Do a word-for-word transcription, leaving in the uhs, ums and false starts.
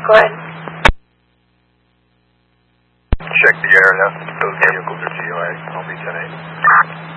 Go ahead. Check the area. Those vehicles are G O A. I'll be ten eight.